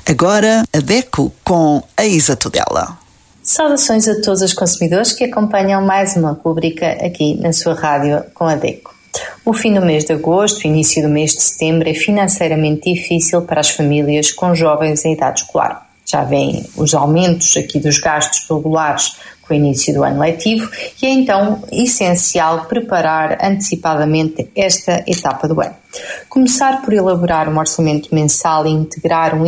Agora, a DECO com a Isa Tudela. Saudações a todos os consumidores que acompanham mais uma rubrica aqui na sua rádio com a DECO. O fim do mês de agosto e início do mês de setembro é financeiramente difícil para as famílias com jovens em idade escolar. Já vêm os aumentos aqui dos gastos regulares com o início do ano letivo e é então essencial preparar antecipadamente esta etapa do ano. Começar por elaborar um orçamento mensal e integrar um